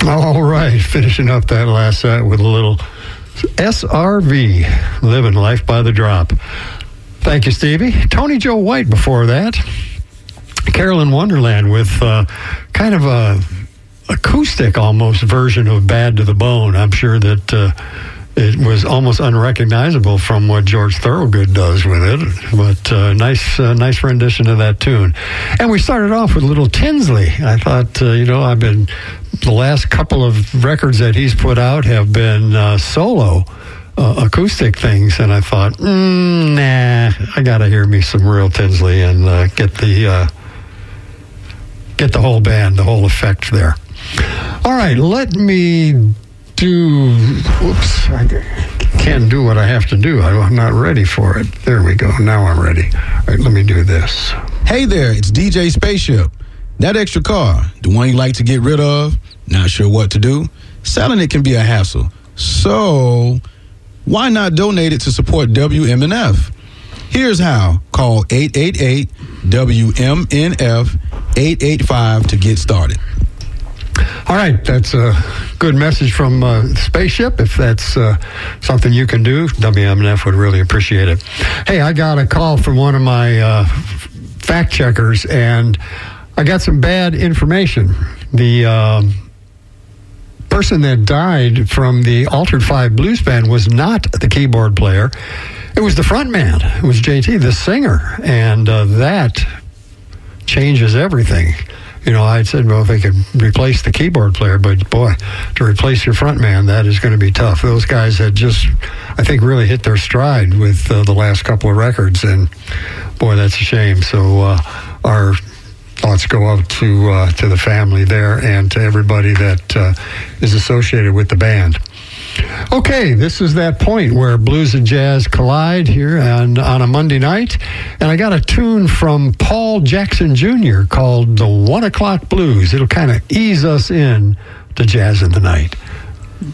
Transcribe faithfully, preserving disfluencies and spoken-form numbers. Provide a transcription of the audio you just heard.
All right, finishing up that last set with a little S R V, Living Life by the Drop. Thank you, Stevie. Tony Joe White before that. Carolyn Wonderland with uh, kind of a acoustic almost version of Bad to the Bone. I'm sure that uh, it was almost unrecognizable from what George Thorogood does with it, but uh, nice uh, nice rendition of that tune. And we started off with little Tinsley. I thought, uh, you know, I've been, the last couple of records that he's put out have been uh, solo uh, acoustic things, and I thought, mm, nah, I got to hear me some real Tinsley and uh, get the uh, get the whole band, the whole effect there. All right, let me do, whoops, I can't do what I have to do. I'm not ready for it. There we go. Now I'm ready. All right, let me do this. Hey there, it's D J Spaceship. That extra car, the one you like to get rid of, not sure what to do? Selling it can be a hassle. So, why not donate it to support W M N F? Here's how. Call eight eight eight W M N F eight eight five to get started. All right, that's a good message from uh, Spaceship. If that's uh, something you can do, W M N F would really appreciate it. Hey, I got a call from one of my uh, fact checkers, and I got some bad information. The uh, person that died from the Altered Five Blues Band was not the keyboard player. It was the front man. It was J T, the singer, and uh, that changes everything. You know, I said, well, if they could replace the keyboard player, but boy, to replace your front man, that is going to be tough. Those guys had just, I think, really hit their stride with uh, the last couple of records, and boy, that's a shame. So uh, our thoughts go out to uh, to the family there and to everybody that uh, is associated with the band. Okay, this is that point where blues and jazz collide here on, on a Monday night, and I got a tune from Paul Jackson Junior called The One O'Clock Blues. It'll kind of ease us in to jazz in the night.